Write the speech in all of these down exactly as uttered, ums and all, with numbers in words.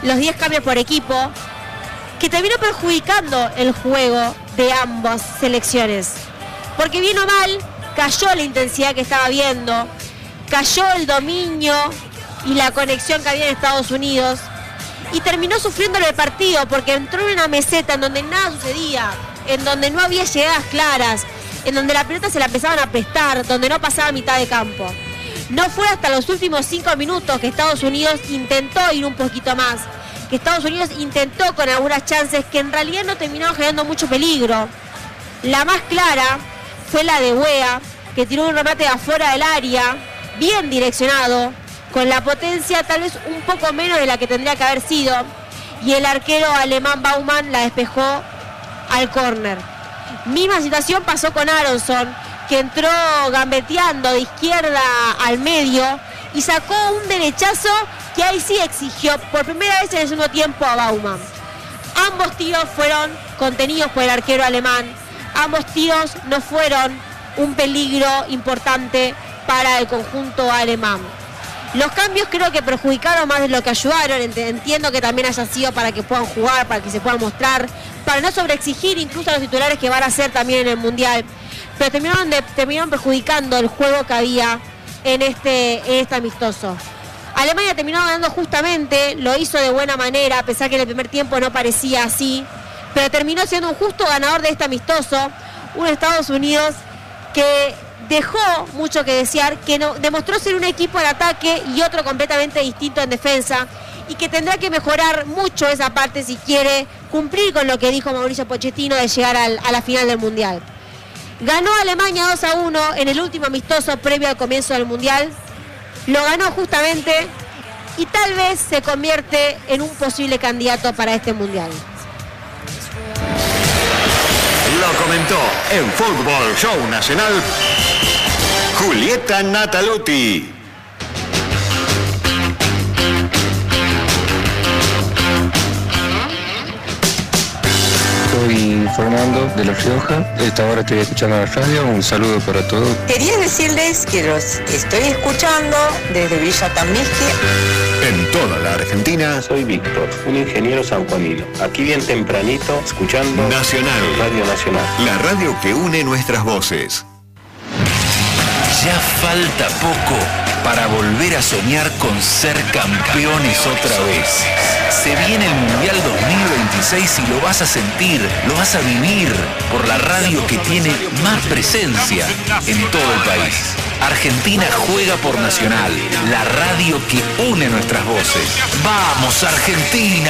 los diez cambios por equipo, que terminó perjudicando el juego de ambas selecciones. Porque bien o mal, cayó la intensidad que estaba viendo, cayó el dominio y la conexión que había en Estados Unidos, y terminó sufriendo el partido porque entró en una meseta en donde nada sucedía, en donde no había llegadas claras, en donde la pelota se la empezaban a prestar, donde no pasaba a mitad de campo. No fue hasta los últimos cinco minutos que Estados Unidos intentó ir un poquito más, que Estados Unidos intentó con algunas chances que en realidad no terminaron generando mucho peligro. La más clara fue la de Weah, que tiró un remate de afuera del área, bien direccionado, con la potencia tal vez un poco menos de la que tendría que haber sido, y el arquero alemán Baumann la despejó al córner. Misma situación pasó con Aronson, que entró gambeteando de izquierda al medio y sacó un derechazo que ahí sí exigió por primera vez en el segundo tiempo a Baumann. Ambos tiros fueron contenidos por el arquero alemán, ambos tiros no fueron un peligro importante para el conjunto alemán. Los cambios creo que perjudicaron más de lo que ayudaron. Entiendo que también haya sido para que puedan jugar, para que se puedan mostrar, para no sobreexigir incluso a los titulares que van a hacer también en el Mundial. Pero terminaron, de, terminaron perjudicando el juego que había en este, en este amistoso. Alemania terminó ganando justamente, lo hizo de buena manera, a pesar que en el primer tiempo no parecía así, pero terminó siendo un justo ganador de este amistoso, un Estados Unidos que dejó mucho que desear, que no, demostró ser un equipo en ataque y otro completamente distinto en defensa, y que tendrá que mejorar mucho esa parte si quiere cumplir con lo que dijo Mauricio Pochettino de llegar al, a la final del Mundial. Ganó Alemania dos a uno en el último amistoso previo al comienzo del Mundial, lo ganó justamente y tal vez se convierte en un posible candidato para este Mundial. Lo comentó en Fútbol Show Nacional Julieta Natalotti. Soy Fernando de La Rioja. Esta hora estoy escuchando la radio. Un saludo para todos. Quería decirles que los estoy escuchando desde Villa Tamisque. En toda la Argentina. Soy Víctor, un ingeniero sanjuanino. Aquí bien tempranito, escuchando Nacional. Radio Nacional. La radio que une nuestras voces. Ya falta poco para volver a soñar con ser campeones otra vez. Se viene el Mundial dos mil veintiséis y lo vas a sentir, lo vas a vivir por la radio que tiene más presencia en todo el país. Argentina juega por Nacional, la radio que une nuestras voces. ¡Vamos, Argentina!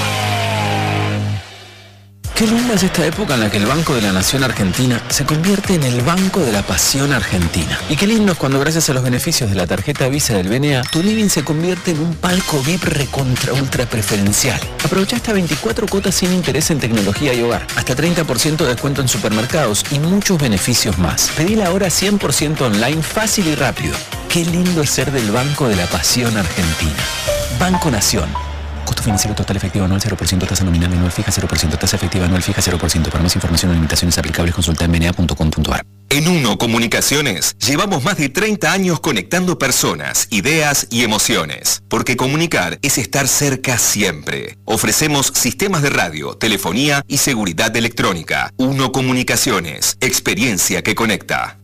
Qué linda es esta época en la que el Banco de la Nación Argentina se convierte en el Banco de la Pasión Argentina. Y qué lindo es cuando gracias a los beneficios de la tarjeta Visa del B N A, tu living se convierte en un palco V I P recontra ultra preferencial. Aprovecha hasta veinticuatro cuotas sin interés en tecnología y hogar, hasta treinta por ciento de descuento en supermercados y muchos beneficios más. Pedila ahora cien por ciento online, fácil y rápido. Qué lindo es ser del Banco de la Pasión Argentina. Banco Nación. Costo financiero total efectivo anual cero por ciento, tasa nominal anual fija cero por ciento, tasa efectiva anual fija cero por ciento. Para más información o limitaciones aplicables consulta en b n a punto com punto a r. En Uno Comunicaciones llevamos más de treinta años conectando personas, ideas y emociones. Porque comunicar es estar cerca siempre. Ofrecemos sistemas de radio, telefonía y seguridad electrónica. Uno Comunicaciones, experiencia que conecta.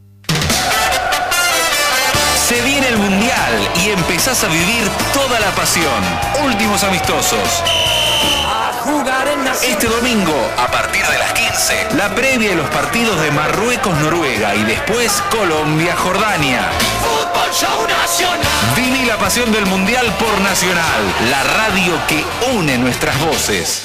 Se viene el Mundial y empezás a vivir toda la pasión. Últimos amistosos. Este domingo, a partir de las quince, la previa de los partidos de Marruecos-Noruega y después Colombia-Jordania. Fútbol Show Nacional. Viví la pasión del Mundial por Nacional, la radio que une nuestras voces.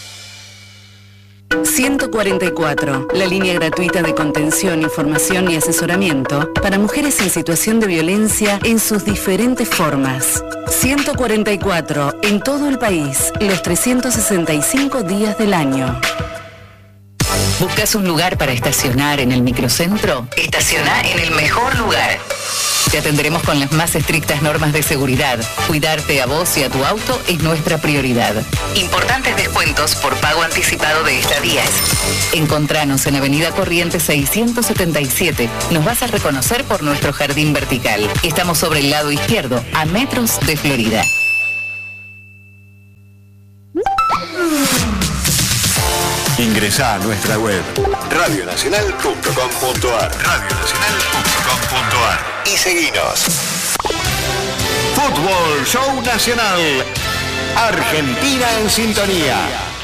ciento cuarenta y cuatro, la línea gratuita de contención, información y asesoramiento para mujeres en situación de violencia en sus diferentes formas. ciento cuarenta y cuatro, en todo el país, los trescientos sesenta y cinco días del año. ¿Buscas un lugar para estacionar en el microcentro? Estaciona en el mejor lugar. Te atenderemos con las más estrictas normas de seguridad. Cuidarte a vos y a tu auto es nuestra prioridad. Importantes descuentos por pago anticipado de estadías. Encontranos en Avenida Corrientes seiscientos setenta y siete. Nos vas a reconocer por nuestro jardín vertical. Estamos sobre el lado izquierdo, a metros de Florida. Ingresá a nuestra web radio nacional punto com punto ar radio nacional punto com punto ar y seguinos. Fútbol Show Nacional. Argentina en sintonía.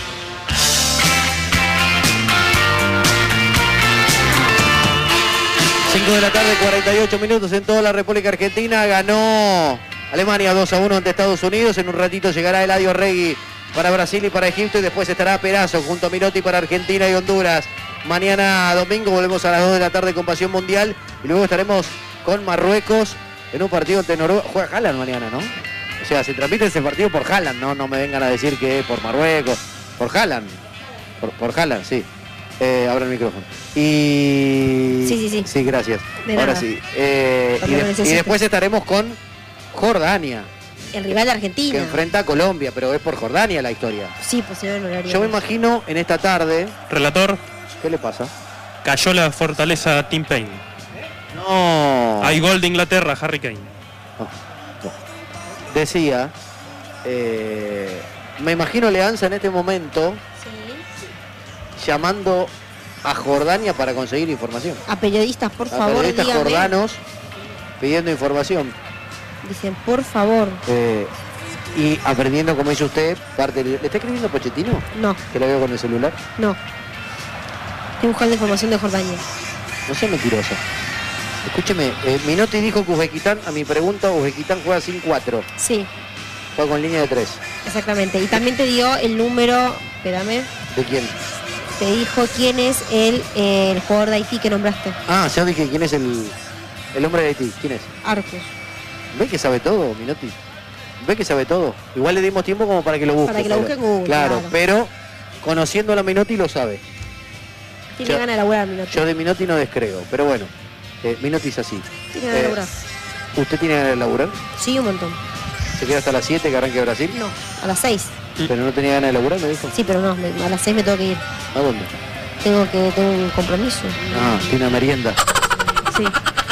cinco de la tarde, cuarenta y ocho minutos en toda la República Argentina. Ganó Alemania dos a uno ante Estados Unidos. En un ratito llegará Eladio Regui para Brasil y para Egipto. Y después estará Perazo junto a Minotti para Argentina y Honduras. Mañana domingo volvemos a las dos de la tarde con Pasión Mundial. Y luego estaremos con Marruecos en un partido ante Noruega. Juega Haaland mañana, ¿no? O sea, se transmite ese partido por Haaland, ¿no? No me vengan a decir que es por Marruecos. Por Haaland. Por, por Haaland, sí. Eh, abra el micrófono. Y... Sí, sí, sí. Sí, gracias. De Ahora nada. sí. Eh, y, de- y después estaremos con Jordania, El rival de que Argentina. enfrenta a Colombia, pero es por Jordania la historia. Sí, pues si no, no lo haría. Yo me imagino en esta tarde... Relator, ¿Qué le pasa? cayó la fortaleza Tim Payne. No. Hay gol de Inglaterra, Harry Kane. Decía, eh, me imagino Leanza en este momento llamando a Jordania para conseguir información. A periodistas, por A favor, periodistas dígame. jordanos pidiendo información. Dicen, por favor. Eh, y aprendiendo, como dice usted, parte... ¿Le está escribiendo Pochettino? No, Que lo veo con el celular. no. Estoy buscando información de Jordania. No sea mentiroso. Escúcheme, eh, Minotti dijo que Uzbekistán, a mi pregunta, Uzbekistán juega sin cuatro. Sí, Juega con línea de tres. exactamente. Y también te dio el número, espérame, ¿De quién? te dijo quién es el, eh, el jugador de Haití que nombraste. Ah, ya dije quién es el, el hombre de Haití. ¿Quién es? Arcus. ¿Ve que sabe todo, Minotti? ¿Ve que sabe todo? Igual le dimos tiempo como para que lo busque. Para que lo pero- busque en Google, Claro, claro. pero conociendo a la Minotti lo sabe. Tiene Yo- ganas de laburar, Minotti. Yo de Minotti no descreo, pero bueno, eh, Minotti es así. Tiene ganas de Eh, laburar. ¿Usted tiene ganas de laburar? Sí, un montón. ¿Se queda hasta las siete que arranque Brasil? No, a las seis. Pero no tenía ganas de laburar, me dijo. Sí, pero no, me- a las seis me tengo que ir. ¿A dónde? Tengo que tengo un compromiso. Ah, tiene una merienda. Sí,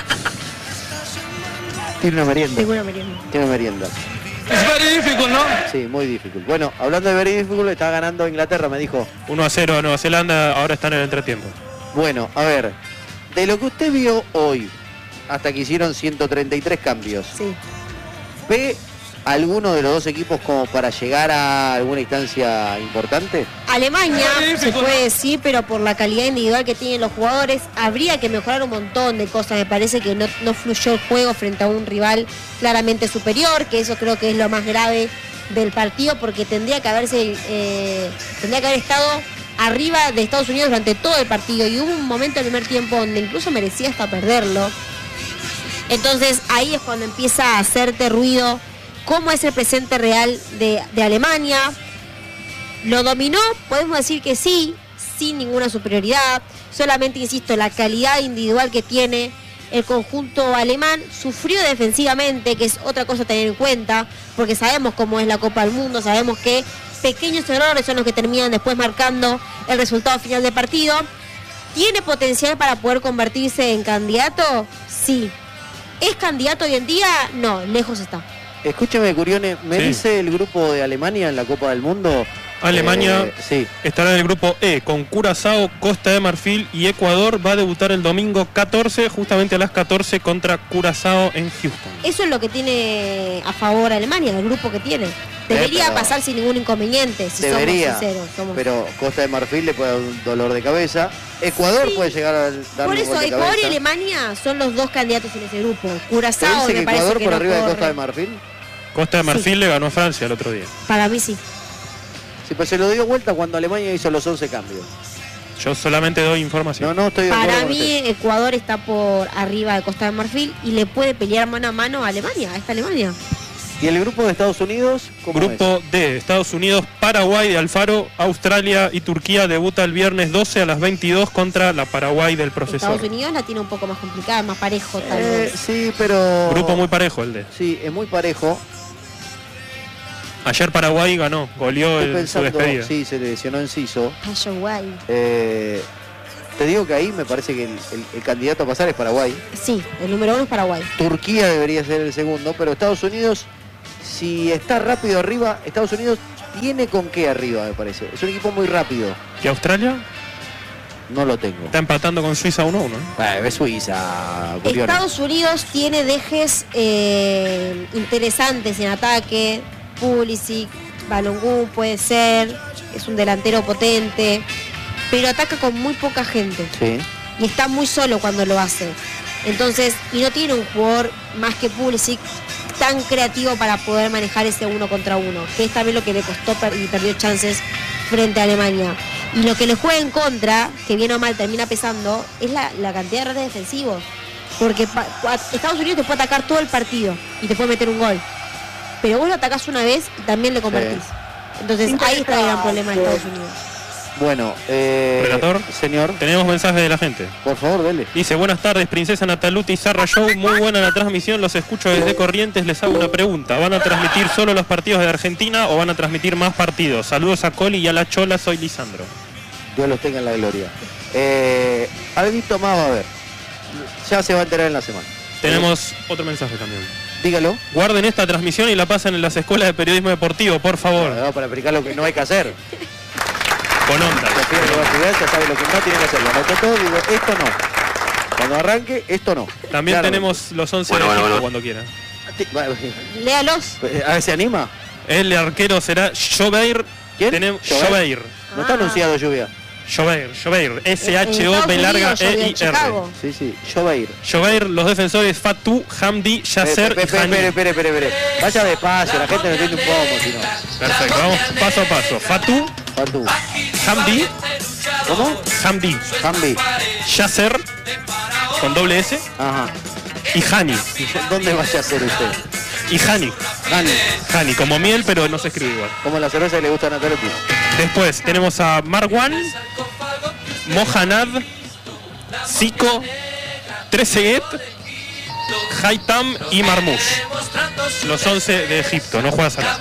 Tiene una merienda. tengo una merienda. Tiene una merienda. Es very difficult, ¿no? Sí, muy difícil. Bueno, hablando de very difficult, está ganando Inglaterra, me dijo. uno a cero a Nueva Zelanda, ahora están en el entretiempo. Bueno, a ver, de lo que usted vio hoy, hasta que hicieron ciento treinta y tres cambios, Sí. ¿ve alguno de los dos equipos como para llegar a alguna instancia importante? Alemania, se puede decir, pero por la calidad individual que tienen los jugadores, habría que mejorar un montón de cosas. Me parece que no, no fluyó el juego frente a un rival claramente superior, que eso creo que es lo más grave del partido, porque tendría que haberse, eh, tendría que haber estado arriba de Estados Unidos durante todo el partido, y hubo un momento en el primer tiempo donde incluso merecía hasta perderlo. Entonces ahí es cuando empieza a hacerte ruido cómo es el presente real de, de Alemania. ¿Lo dominó? Podemos decir que sí, sin ninguna superioridad. Solamente, insisto, la calidad individual que tiene el conjunto alemán. Sufrió defensivamente, que es otra cosa a tener en cuenta, porque sabemos cómo es la Copa del Mundo, sabemos que pequeños errores son los que terminan después marcando el resultado final del partido. ¿Tiene potencial para poder convertirse en candidato? Sí. ¿Es candidato hoy en día? No, lejos está. Escúcheme, Curione, ¿me Sí. dice el grupo de Alemania en la Copa del Mundo? Alemania Eh, sí. estará en el grupo E con Curazao, Costa de Marfil y Ecuador. Va a debutar el domingo catorce, justamente a las catorce contra Curazao en Houston. Eso es lo que tiene a favor Alemania, el grupo que tiene. Debería Eh, pero- pasar sin ningún inconveniente, si Debería, somos sinceros. somos- pero Costa de Marfil le puede dar un dolor de cabeza. Ecuador Sí. puede llegar a dar Por un eso, gol de Ecuador y cabeza. Alemania son los dos candidatos en ese grupo. ¿Te Curazao dice me que parece Ecuador que por no arriba de corre. Costa de Marfil? Costa de Marfil le ganó a Francia el otro día. Para mí sí. Sí, pues se lo dio vuelta cuando Alemania hizo los once cambios. Yo solamente doy información. No, no estoy de acuerdo Para con mí usted. Ecuador está por arriba de Costa de Marfil y le puede pelear mano a mano a Alemania, a esta Alemania. ¿Y el grupo de Estados Unidos? ¿Cómo Grupo D, Estados Unidos, Paraguay de Alfaro, Australia y Turquía debuta el viernes doce a las veintidós contra la Paraguay del profesor. Estados Unidos la tiene un poco más complicada, más parejo tal es? Eh, vez. sí, pero... Grupo muy parejo el D. Sí, es muy parejo. Ayer Paraguay ganó, goleó Estoy el- su pensando, despedida. sí, se lesionó Enciso. Paraguay. Eh, te digo que ahí me parece que el, el- el candidato a pasar es Paraguay. Sí, el número uno es Paraguay. Turquía debería ser el segundo, pero Estados Unidos, si está rápido arriba, Estados Unidos ¿Tiene con qué arriba, me parece? Es un equipo muy rápido. ¿Y Australia? No lo tengo. Está empatando con Suiza uno a uno. Bueno, es Suiza. Curiones. Estados Unidos tiene dejes eh, interesantes en ataque. Pulisic, Balogun puede ser. Es un delantero potente. Pero ataca con muy poca gente. Sí. Y está muy solo cuando lo hace. Entonces, y no tiene un jugador más que Pulisic tan creativo para poder manejar ese uno contra uno, que es también lo que le costó per- y perdió chances frente a Alemania. Y lo que le juega en contra, que bien o mal termina pesando, es la, la cantidad de errores defensivos. Porque pa- Estados Unidos te puede atacar todo el partido y te puede meter un gol. Pero vos lo atacás una vez y también le convertís. Entonces ahí está el gran problema de Estados Unidos. Bueno, eh, Relator, señor, tenemos mensaje de la gente. por favor, dele. Dice, buenas tardes, Princesa Nataluti Zarra Show, muy buena la transmisión, los escucho desde Corrientes, les hago una pregunta. ¿Van a transmitir solo los partidos de Argentina o van a transmitir más partidos? Saludos a Coli y a la Chola, soy Lisandro. Dios los tenga en la gloria. Eh, Alvito más va a ver. Ya se va a enterar en la semana. Tenemos otro mensaje también. Dígalo. Guarden esta transmisión y la pasen en las escuelas de periodismo deportivo, por favor. No, para explicar lo que no hay que hacer. Con onda. La pibe que va a estudiar ya sabe lo que no tiene que hacer. Lo anotó todo, digo, esto no. Cuando arranque, esto no. También Claro. tenemos los once Bueno, de bueno, Egipto bueno. cuando quieran. Léalos. A ver, ¿se anima? El arquero será Jobeir. ¿Quién? Tenemos Jobeir. Jobeir. No está anunciado lluvia. Jobeir, Jobeir. S H O B larga E I R. Sí, sí, Jobeir. Jobeir, los defensores Fatou, Hamdi, Yasser y Espere, Hani. espere, espere, espere, espere. Vaya despacio, la gente no entiende un poco, si no. Perfecto, vamos paso a paso. Fatou, Fatou. Hamdi, ¿Cómo? Hamdi, Hamdi. Yasser, con doble S, Ajá. y Hani. ¿Dónde vaya a ser usted? Y Hani. Hani. Hani, como miel, pero no se escribe igual. Como la cerveza que le gusta a Nataluti. Después tenemos a Marwan, Mohanad, Zico, Trezeguet, Haitam y Marmoush. Los once de Egipto, no juega Salah.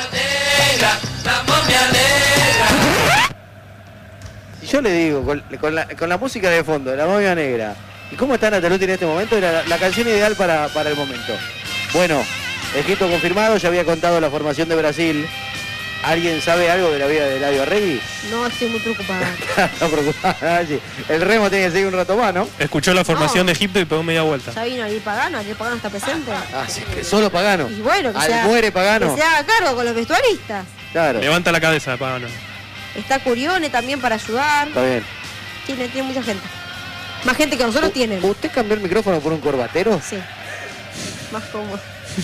Si yo le digo, con, con, la, con la música de fondo, la momia negra, ¿y cómo está Nataluti en este momento? Era la, la canción ideal para, para el momento. Bueno, Egipto confirmado, ya había contado la formación de Brasil. ¿Alguien sabe algo de la vida de Eladio Arregui? No, estoy muy preocupada. No preocupada, sí. El remo tiene que seguir un rato más, ¿no? Escuchó la formación No. de Egipto y pegó media vuelta. Ya vino ahí Pagano, aquí Pagano está presente. Ah, sí, que solo Pagano. Y bueno, que Al sea- muere Pagano. Que se haga cargo con los vestuaristas. Claro, Levanta la cabeza, Pagano. Está Curione también para ayudar. está bien. Tiene, tiene mucha gente. Más gente que nosotros tienen. ¿Usted cambió el micrófono por un corbatero? Sí. Más cómodo.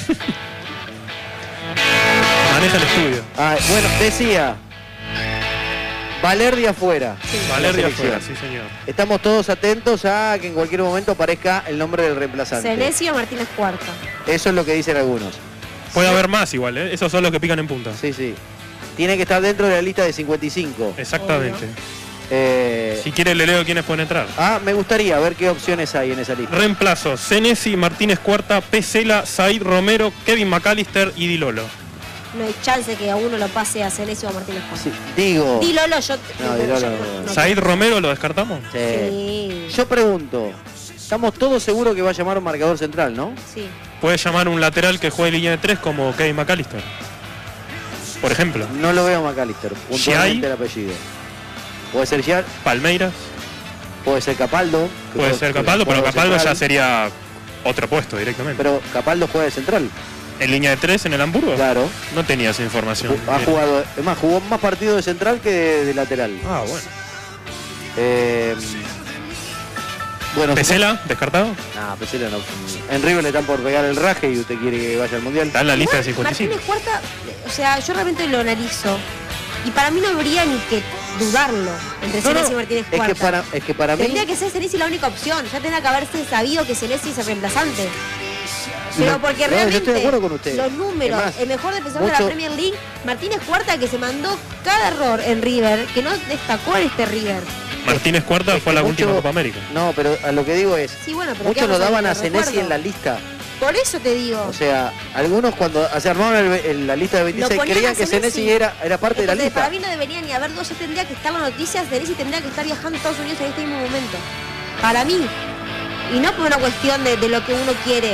Maneja el estudio. Ah, bueno, decía. Valerdi afuera. Valerdi La afuera, selección. sí señor. Estamos todos atentos a que en cualquier momento aparezca el nombre del reemplazante. Celesio Martínez Cuarta. Eso es lo que dicen algunos. Puede haber más igual, ¿eh? Esos son los que pican en punta. Sí, sí. Tiene que estar dentro de la lista de cincuenta y cinco. Exactamente. Eh, Si quiere le leo quiénes pueden entrar. Ah, me gustaría ver qué opciones hay en esa lista. Reemplazo, Senesi, Martínez Cuarta, Pesela, Said Romero, Kevin McAllister y Dilolo. No hay chance que a uno lo pase a Celesio o a Martínez Cuarta. Sí, digo. Di Lolo, yo... No, yo- Di Lolo yo- no. no- Said Romero lo descartamos. Sí. Sí. Yo pregunto, estamos todos seguros que va a llamar un marcador central, ¿no? Sí. Puede llamar un lateral que juegue línea de tres como Kevin McAllister. Por ejemplo. No lo veo a McAllister, puntualmente el apellido. Puede ser Giar, Palmeiras, puede ser Capaldo. que puede juega- ser Capaldo, pero juega Capaldo ya central, sería otro puesto directamente. Pero Capaldo juega de central, En línea de tres en el Hamburgo. claro. No tenía esa información. Ha Bien. jugado, es más, jugó más partidos de central que de, de lateral. Ah, bueno. Eh, bueno, Pesela, descartado. No, Pesela no. En River le están por pegar el raje y usted quiere que vaya al Mundial. Está en la lista de Igual, cincuenta y cinco. Martínez Cuarta, o sea, yo realmente lo analizo. Y para mí no habría ni que dudarlo entre No, no, Celesi y Martínez es Cuarta. que para, es que para mí... Tendría que ser Celesi la única opción. Ya tendría que haberse sabido que Celesi es el reemplazante. Pero No, porque no, yo realmente estoy de acuerdo con usted. los números, Es más, el mejor defensor de mucho- la Premier League, Martínez Cuarta, que se mandó cada error en River, que no destacó en este River. Martínez Cuarta Es fue que la mucho- última Copa América. No, pero a lo que digo es, Sí, bueno, pero ¿qué muchos lo vamos a daban a decir? Senesi Recuerdo. en la lista. Por eso te digo. O sea, algunos cuando se armaron el- el- la lista de veintiséis ponían creían a que Senesi. Senesi era, era parte de la Entonces, lista. para mí no debería ni haber dos, ya tendría que estar la noticia, Celesi tendría que estar viajando a Estados Unidos en este mismo momento. Para mí. Y no por una cuestión de, de lo que uno quiere.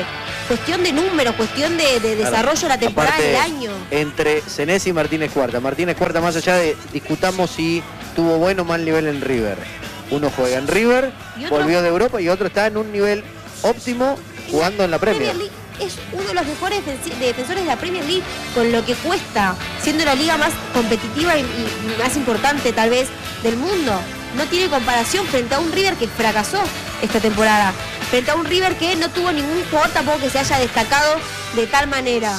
cuestión de números, cuestión de, de desarrollo de la temporada Aparte, del año. Entre Senesi y Martínez Cuarta. Martínez Cuarta, más allá de discutamos si tuvo buen o mal nivel en River. Uno juega en River, volvió de Europa y otro está en un nivel óptimo jugando en la Premier. Premier League es uno de los mejores defensores de la Premier League, con lo que cuesta, siendo la liga más competitiva y, y más importante tal vez del mundo. No tiene comparación frente a un River que fracasó esta temporada, frente a un River que no tuvo ningún jugador tampoco que se haya destacado de tal manera.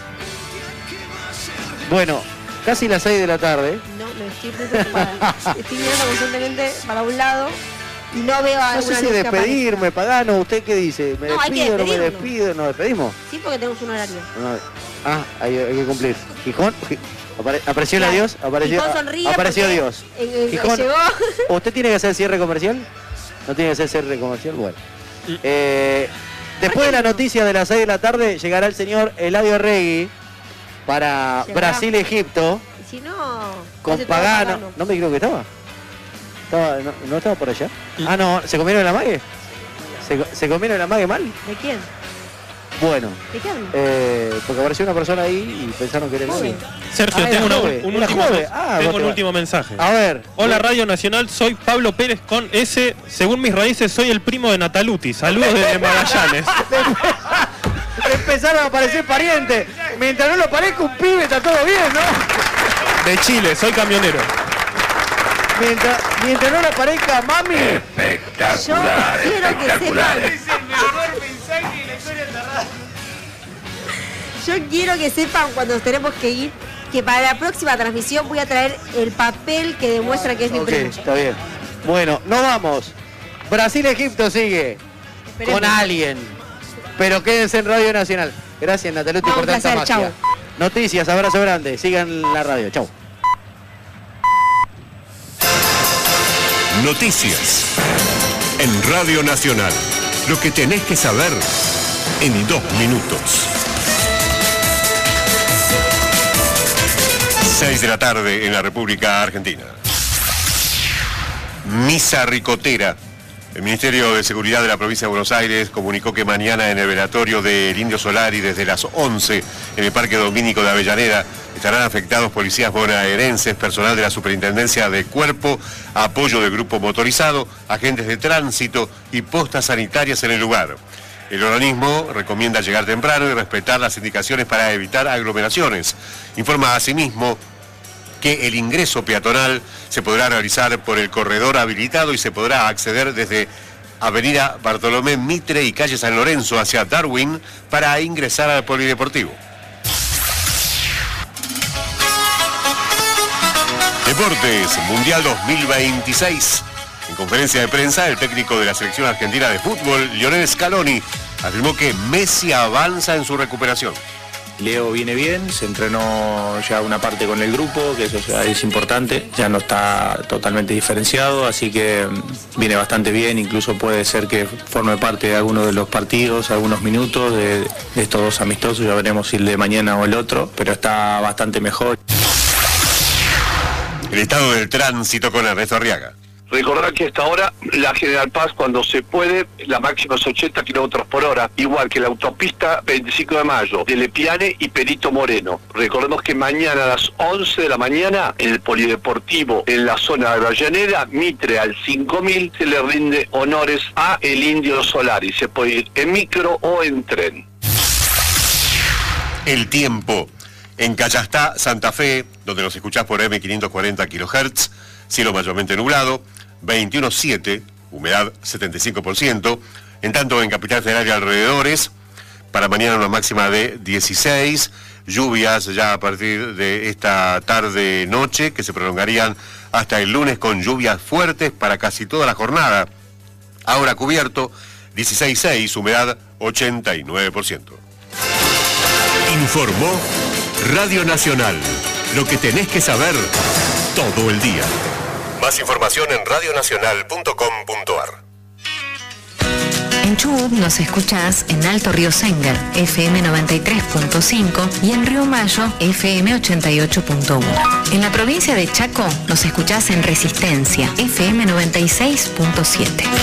Bueno, casi las seis de la tarde. No, me estoy preocupada. Estoy mirando constantemente para un lado y no veo a No sé si despedirme, Pagano, ¿usted qué dice? ¿Me no, despido, no me despido? ¿Nos despedimos? Sí, porque tenemos un horario. No. Ah, hay, hay que cumplir. Gijón, apare, apareció claro. la Dios, apareció, apareció Dios. En, en, Gijón, llegó... ¿usted tiene que hacer cierre comercial? ¿No tiene que hacer cierre comercial? Bueno. Eh, después de la noticia de las seis de la tarde, llegará el señor Eladio Regui para Brasil-Egipto. Si no... Con Pagano. Pagano. ¿No me dijeron que estaba? ¿Estaba no, ¿No estaba por allá? ¿Mm? Ah, no, ¿se comieron el amague? ¿Se, ¿Se comieron el amague mal? ¿De quién? Bueno, ¿de qué hablan? Eh, porque apareció una persona ahí y pensaron que era el Sergio, ah, tengo, una, un, último, ah, tengo un último mensaje. A ver. Hola Radio Nacional, soy Pablo Pérez con S. Según mis raíces soy el primo de Nataluti. Saludos desde Magallanes. Empezaron a aparecer parientes. Mientras no lo parezca un pibe está todo bien, ¿no? De Chile, soy camionero. Mientras, mientras no le aparezca mami. Yo Espectacular, quiero que sepan. Es el mejor mensaje de la historia de la radio. Yo quiero que sepan cuando nos tenemos que ir que para la próxima transmisión voy a traer el papel que demuestra que es mi Ok, primo. está bien. Bueno, nos vamos. Brasil-Egipto sigue. Esperemos. Con alguien. Pero quédense en Radio Nacional. Gracias, Nataluti, por tanta magia. Chau. Noticias, abrazo grande. Sigan la radio. Chau. Noticias en Radio Nacional. Lo que tenés que saber en dos minutos. seis de la tarde en la República Argentina. Misa ricotera. El Ministerio de Seguridad de la Provincia de Buenos Aires comunicó que mañana en el velatorio del Indio Solari desde las once en el Parque Domínico de Avellaneda estarán afectados policías bonaerenses, personal de la Superintendencia de Cuerpo, apoyo del grupo motorizado, agentes de tránsito y postas sanitarias en el lugar. El organismo recomienda llegar temprano y respetar las indicaciones para evitar aglomeraciones. Informa asimismo que el ingreso peatonal se podrá realizar por el corredor habilitado y se podrá acceder desde Avenida Bartolomé Mitre y calle San Lorenzo hacia Darwin para ingresar al polideportivo. Deportes, Mundial dos mil veintiséis. En conferencia de prensa, el técnico de la selección argentina de fútbol, Lionel Scaloni, afirmó que Messi avanza en su recuperación. Leo viene bien, se entrenó ya una parte con el grupo, que eso ya es importante, ya no está totalmente diferenciado, así que viene bastante bien, incluso puede ser que forme parte de alguno de los partidos, algunos minutos de, de estos dos amistosos, ya veremos si el de mañana o el otro, pero está bastante mejor. El estado del tránsito con Ernesto Arriaga. Recordar que hasta ahora la General Paz, cuando se puede, la máxima es ochenta kilómetros por hora, igual que la autopista veinticinco de mayo, de Lepiane y Perito Moreno. Recordemos que mañana a las once de la mañana, en el Polideportivo, en la zona de Avellaneda, Mitre al cinco mil, se le rinde honores a el Indio Solari. Se puede ir en micro o en tren. El tiempo. En Callastá, Santa Fe, donde nos escuchás por eme quinientos cuarenta kilohertz, cielo mayormente nublado, veintiuno coma siete, humedad setenta y cinco por ciento. En tanto, en Capital Federal y alrededores, para mañana una máxima de dieciséis, lluvias ya a partir de esta tarde-noche, que se prolongarían hasta el lunes con lluvias fuertes para casi toda la jornada. Ahora cubierto, dieciséis coma seis, humedad ochenta y nueve por ciento. Informó Radio Nacional. Lo que tenés que saber todo el día. Más información en radio nacional punto com punto ar. En Chubut nos escuchás en Alto Río Senger, F M noventa y tres punto cinco y en Río Mayo, F M ochenta y ocho punto uno. En la provincia de Chaco nos escuchás en Resistencia, F M noventa y seis punto siete.